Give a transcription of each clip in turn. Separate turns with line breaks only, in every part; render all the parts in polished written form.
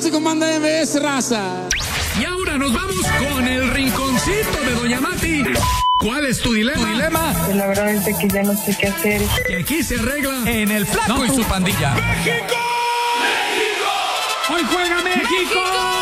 así con Banda MBS, raza.
Y ahora nos vamos con el rinconcito de Doña Mati. ¿Cuál es tu dilema?
Pues la verdad es que ya no sé qué hacer.
Que aquí se arregla
En el Flaco y su pandilla.
¡México! ¡Hoy juega México!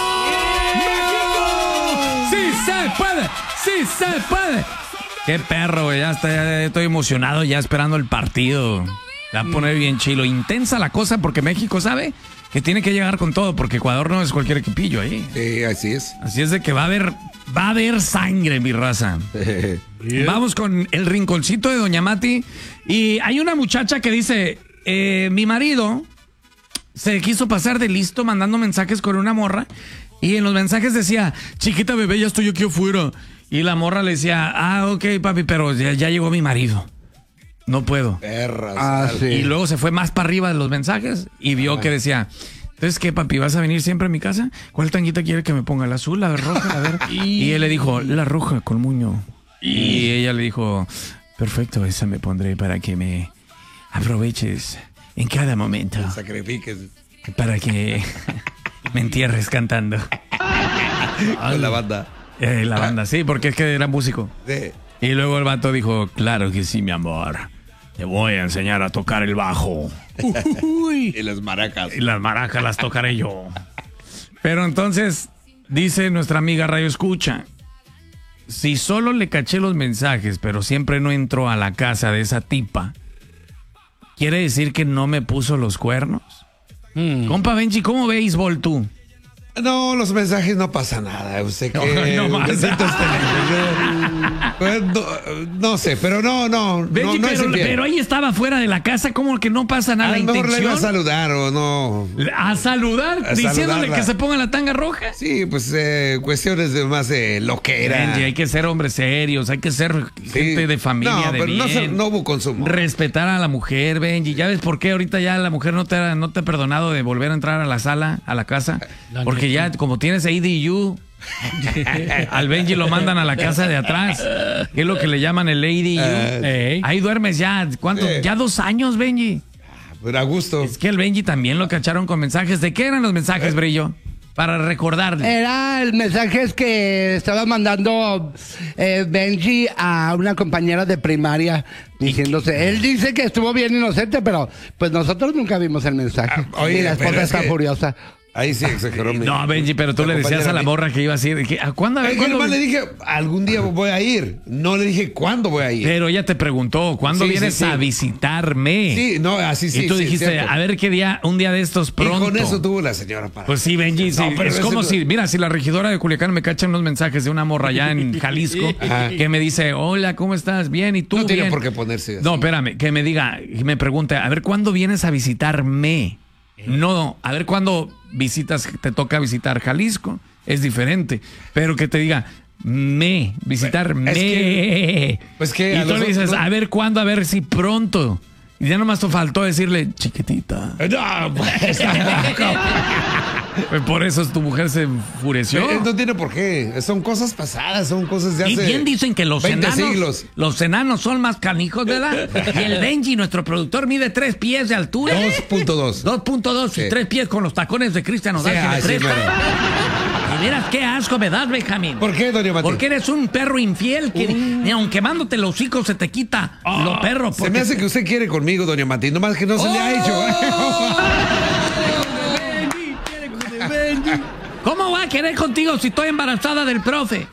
¡México! ¡Sí se puede! ¡Sí se puede! Qué perro, güey. Ya estoy emocionado ya esperando el partido. Va a poner bien chilo. Intensa la cosa porque México sabe que tiene que llegar con todo porque Ecuador no es cualquier equipillo ahí.
Así es.
Así es de que va a haber sangre, mi raza. Vamos con el rinconcito de Doña Mati. Y hay una muchacha que dice, mi marido se quiso pasar de listo mandando mensajes con una morra. Y en los mensajes decía, chiquita bebé, ya estoy aquí afuera. Y la morra le decía, ok, papi, pero ya llegó mi marido. No puedo.
Sí.
Y luego se fue más para arriba de los mensajes y vio que decía, entonces, ¿qué, papi? ¿Vas a venir siempre a mi casa? ¿Cuál tanguita quiere que me ponga? ¿La azul, la roja? A ver. Y él le dijo, la roja con muño. Y ella le dijo, perfecto, esa me pondré para que me aproveches en cada momento.
Sacrifiques.
Para que me entierres cantando.
Con la banda.
La banda, sí, porque es que era músico.
Sí.
Y luego el vato dijo, claro que sí, mi amor. Te voy a enseñar a tocar el bajo.
Y las maracas.
Y las maracas las tocaré yo. Pero entonces, dice nuestra amiga Radio Escucha, si solo le caché los mensajes, pero siempre no entró a la casa de esa tipa, ¿quiere decir que no me puso los cuernos? Compa Benji, ¿cómo béisbol tú?
No, los mensajes no pasa nada. Usted que
No más.
bendito esté. Pues, no sé, pero no
Benji,
es infiel.
pero ahí estaba fuera de la casa, ¿cómo que no pasa nada?
A lo
¿La
mejor le iba a
intención?
saludar o no.
¿A saludar?
A
¿Diciéndole
saludarla.
que se ponga la tanga roja?
Sí, pues cuestiones de más loquera.
Benji, hay que ser hombres serios, hay que ser gente de familia,
no,
de
pero
bien.
no hubo consumo.
Respetar a la mujer, Benji. ¿Ya ves por qué ahorita ya la mujer no te ha perdonado de volver a entrar a la sala, a la casa? Porque ya, como tienes ADU, al Benji lo mandan a la casa de atrás, que es lo que le llaman el ADU. Ahí duermes ya, ¿cuánto? Ya 2 años, Benji.
Pero a gusto.
Es que el Benji también lo cacharon con mensajes. ¿De qué eran los mensajes, Brillo? Para recordarle.
Era el mensaje que estaba mandando Benji a una compañera de primaria diciéndose, él dice que estuvo bien inocente, pero pues nosotros nunca vimos el mensaje.
Oye,
y la
pero
esposa
es
está
que-
furiosa.
Ahí sí exageró.
No, Benji, pero tú le decías a la morra que iba a ir. ¿Cuándo? A ver,
Es que
¿cuándo?
nomás le dije, algún día voy a ir. No le dije cuándo voy a ir.
Pero ella te preguntó, ¿cuándo
Sí,
vienes
sí.
a visitarme?
Sí, no, así sí.
Y tú
sí,
dijiste,
cierto.
a ver qué día, un día de estos pronto.
Y con eso tuvo la señora para.
Pues sí, Benji, sí,
No, pero
es
ese
como
no-
si, mira, si la regidora de Culiacán me cacha unos mensajes de una morra allá en Jalisco
Ajá.
que me dice, hola, ¿cómo estás? Bien, ¿y tú?
No tiene
Bien.
por qué ponerse así.
No, espérame, que me diga, que me pregunte, a ver, ¿cuándo vienes a visitarme? No, a ver, ¿cuándo te toca visitar Jalisco? Es diferente, pero que te diga, visitarme.
Es que- pues que
y
a
tú
los
le dices,
otros-
a ver, ¿cuándo? A ver si pronto. Y ya nomás te faltó decirle, chiquitita.
No, pues tampoco.
Pues por eso tu mujer se enfureció.
No tiene por qué. Son cosas pasadas, son cosas de
Y
hace
bien dicen que los
20
enanos,
siglos.
los enanos son más canijos, ¿verdad? Y el Benji, nuestro productor, mide 3 pies de altura.
2.2.
2.2 y
Sí.
3 pies con los tacones de Cristian Nodal
Sí,
que le
así
presta.
mero.
Y miras qué asco me das, Benjamín.
¿Por qué, doña Mati?
Porque eres un perro infiel que ni aun quemándote los hocicos se te quita lo perro.
Se me hace que usted quiere conmigo, doña Mati, nomás que no se le ha hecho.
¿Cómo va a querer contigo si estoy embarazada del profe?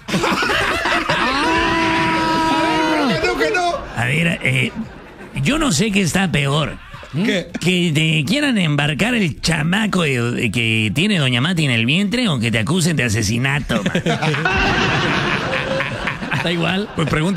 Que no.
A ver, yo no sé qué está peor.
¿Qué?
Que te quieran embarcar el chamaco que tiene doña Mati en el vientre o que te acusen de asesinato. Man. Da igual. Pues